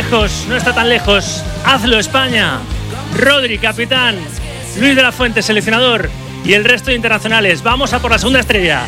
lejos, no está tan lejos. Hazlo, España. Rodri, capitán. Luis de la Fuente, seleccionador. Y el resto de internacionales. Vamos a por la segunda estrella.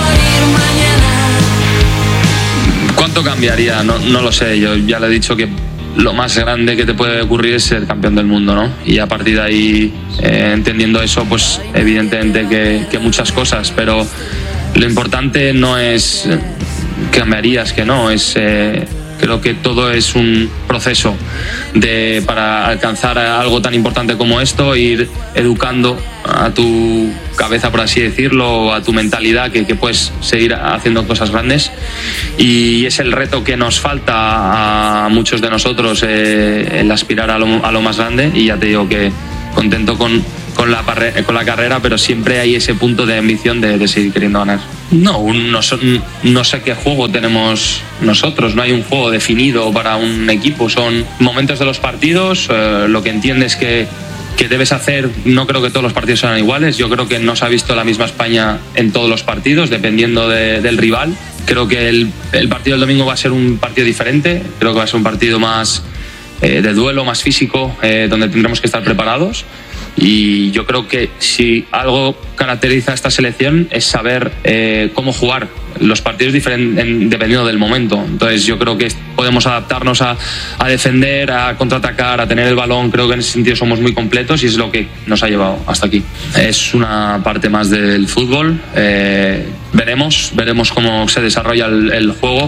¿Cuánto cambiaría? No lo sé. Yo ya le he dicho que lo más grande que te puede ocurrir es ser campeón del mundo, ¿no? Y a partir de ahí, entendiendo eso, pues evidentemente que muchas cosas, pero lo importante no es cambiarías, que no, es creo que todo es un proceso para alcanzar algo tan importante como esto, ir educando a tu cabeza, por así decirlo, a tu mentalidad, que puedes seguir haciendo cosas grandes, y es el reto que nos falta a muchos de nosotros, el aspirar a lo más grande. Y ya te digo que contento con la carrera, pero siempre hay ese punto de ambición de seguir queriendo ganar. No sé qué juego tenemos nosotros, no hay un juego definido para un equipo, son momentos de los partidos, lo que entiendes que debes hacer. No creo que todos los partidos sean iguales, yo creo que no se ha visto la misma España en todos los partidos, dependiendo del rival. Creo que el partido del domingo va a ser un partido diferente, creo que va a ser un partido más de duelo, más físico, donde tendremos que estar preparados. Y yo creo que si algo caracteriza a esta selección es saber cómo jugar los partidos dependiendo del momento. Entonces yo creo que podemos adaptarnos a defender, a contraatacar, a tener el balón. Creo que en ese sentido somos muy completos y es lo que nos ha llevado hasta aquí. Es una parte más del fútbol. Veremos cómo se desarrolla el juego.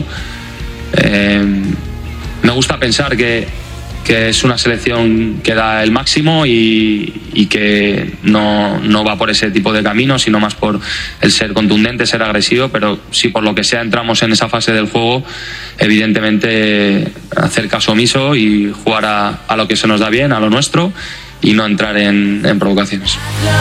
Me gusta pensar que es una selección que da el máximo y que no va por ese tipo de camino, sino más por el ser contundente, ser agresivo. Pero si por lo que sea entramos en esa fase del juego, evidentemente hacer caso omiso y jugar a lo que se nos da bien, a lo nuestro, y no entrar en provocaciones.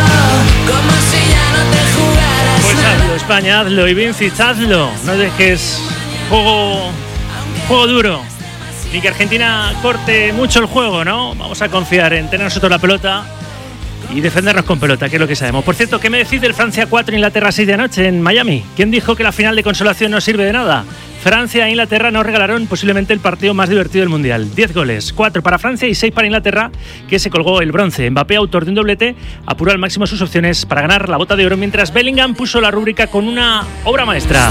Pues hazlo, España, hazlo. Y Vincic, hazlo. No dejes juego duro, ni que Argentina corte mucho el juego, ¿no? Vamos a confiar en tener nosotros la pelota y defendernos con pelota, que es lo que sabemos. Por cierto, ¿qué me decís del Francia 4, Inglaterra 6 de anoche en Miami? ¿Quién dijo que la final de consolación no sirve de nada? Francia e Inglaterra nos regalaron posiblemente el partido más divertido del Mundial. 10 goles, 4 para Francia y 6 para Inglaterra, que se colgó el bronce. Mbappé, autor de un doblete, apuró al máximo sus opciones para ganar la bota de oro, mientras Bellingham puso la rúbrica con una obra maestra.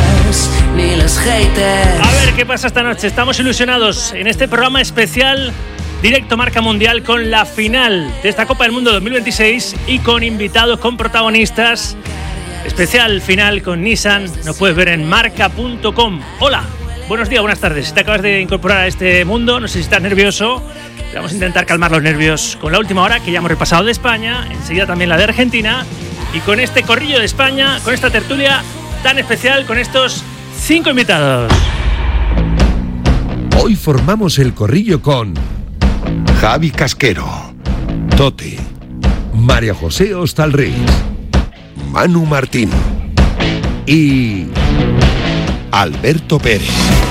A ver qué pasa esta noche. Estamos ilusionados en este programa especial Directo Marca Mundial con la final de esta Copa del Mundo 2026 y con invitados, con protagonistas. Especial final con Nissan, nos puedes ver en marca.com. Hola, buenos días, buenas tardes. Si te acabas de incorporar a este mundo, no sé si estás nervioso, vamos a intentar calmar los nervios con la última hora, que ya hemos repasado de España, enseguida también la de Argentina, y con este corrillo de España, con esta tertulia tan especial, con estos 5 invitados. Hoy formamos el corrillo con Javi Casquero, Totti, María José Hostalric, Manu Martín y Alberto Pérez.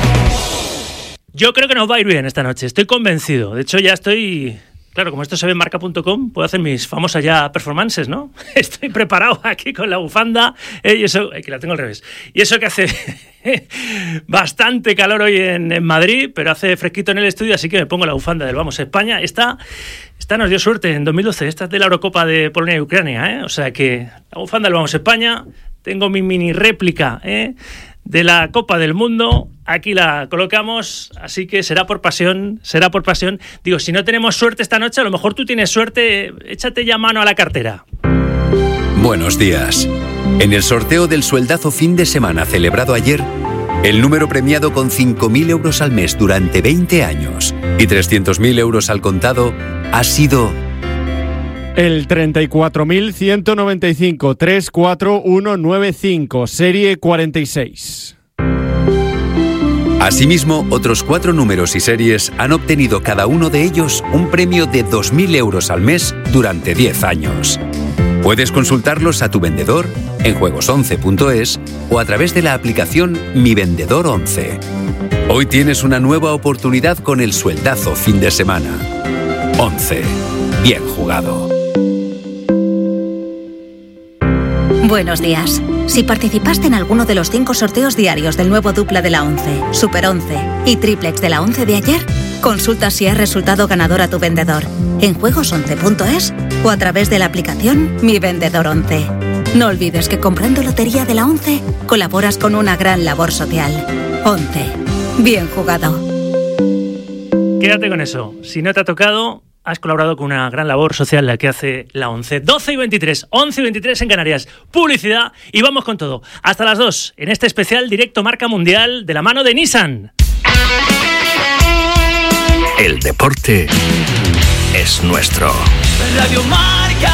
Yo creo que nos va a ir bien esta noche, estoy convencido. De hecho, ya estoy... Claro, como esto se ve en marca.com, puedo hacer mis famosas ya performances, ¿no? Estoy preparado aquí con la bufanda, y eso, que la tengo al revés. Y eso que hace bastante calor hoy en Madrid, pero hace fresquito en el estudio, así que me pongo la bufanda del Vamos España. Esta nos dio suerte en 2012, esta es de la Eurocopa de Polonia y Ucrania, ¿eh? O sea que la bufanda del Vamos España, tengo mi mini réplica, de la Copa del Mundo, aquí la colocamos, así que será por pasión. Digo, si no tenemos suerte esta noche, a lo mejor tú tienes suerte, échate ya mano a la cartera. Buenos días. En el sorteo del sueldazo fin de semana celebrado ayer, el número premiado con 5.000 euros al mes durante 20 años y 300.000 euros al contado ha sido... El 34.195, 34195, serie 46. Asimismo, otros 4 números y series han obtenido cada uno de ellos un premio de 2.000 euros al mes durante 10 años. Puedes consultarlos a tu vendedor en juegos11.es o a través de la aplicación Mi Vendedor 11. Hoy tienes una nueva oportunidad con el sueldazo fin de semana. 11. Bien jugado. Buenos días. Si participaste en alguno de los 5 sorteos diarios del nuevo dupla de la 11, Super 11 y triplex de la 11 de ayer, Consulta si has resultado ganador a tu vendedor en juegos11.es o a través de la aplicación Mi Vendedor 11. No olvides que comprando Lotería de la 11 colaboras con una gran labor social. 11. Bien jugado. Quédate con eso. Si no te ha tocado, has colaborado con una gran labor social la que hace la 11. 12 y 23, 11 y 23 en Canarias. Publicidad y vamos con todo. Hasta las 2 en este especial directo Marca Mundial de la mano de Nissan. El deporte es nuestro. Radio Marca.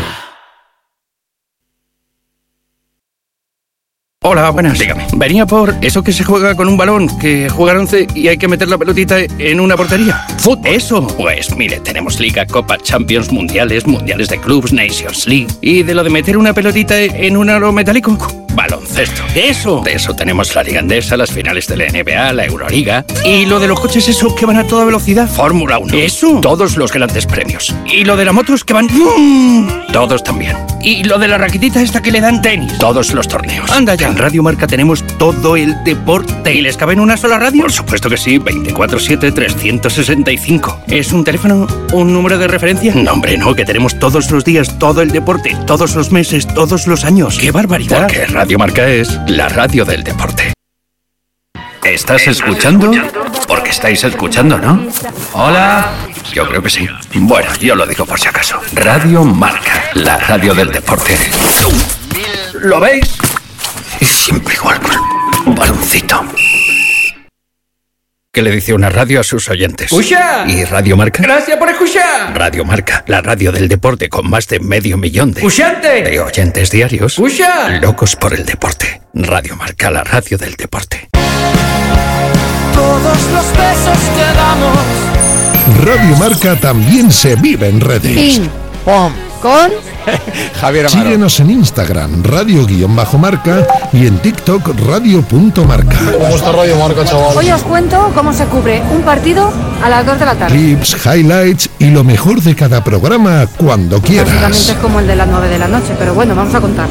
Hola, buenas. Dígame. Venía por eso que se juega con un balón, que juegan 11 y hay que meter la pelotita en una portería. ¿Fútbol? Eso. Pues mire, tenemos Liga, Copa, Champions, Mundiales de clubs, Nations League. ¿Y de lo de meter una pelotita en un aro metálico? Baloncesto. ¡Eso! De eso tenemos la Liga Endesa, las finales de la NBA, la Euroliga. ¿Y lo de los coches eso que van a toda velocidad? Fórmula 1. ¿Eso? Todos los grandes premios. ¿Y lo de las motos que van? Todos también. ¿Y lo de la raquetita esta que le dan tenis? Todos los torneos. Anda ya. En Radio Marca tenemos todo el deporte. ¿Y les cabe en una sola radio? Por supuesto que sí. 24/7, 365. ¿Es un teléfono? ¿Un número de referencia? No, hombre, no. Que tenemos todos los días todo el deporte. Todos los meses, todos los años. ¡Qué barbaridad! Porque Radio Marca es la radio del deporte. ¿Estás escuchando? Porque estáis escuchando, ¿no? Hola. Yo creo que sí. Bueno, yo lo digo por si acaso. Radio Marca, la radio del deporte. ¿Lo veis? Es siempre igual con un baloncito. ¿Qué le dice una radio a sus oyentes? ¡Escucha! ¿Y Radio Marca? ¡Gracias por escuchar! Radio Marca, la radio del deporte con más de 500 000 ¡Escuchante! de oyentes diarios. ¡Escucha! Locos por el deporte. Radio Marca, la radio del deporte. Todos los besos que damos. Radio Marca también se vive en redes. Pim, pom, con Javier Amaro. Síguenos en Instagram, radio_marca y en TikTok, radio.marca. ¿Cómo está Radio Marca, chaval? Hoy os cuento cómo se cubre un partido a las 2 de la tarde. Clips, highlights y lo mejor de cada programa cuando quieras. Básicamente es como el de las 9 de la noche, pero bueno, vamos a contar.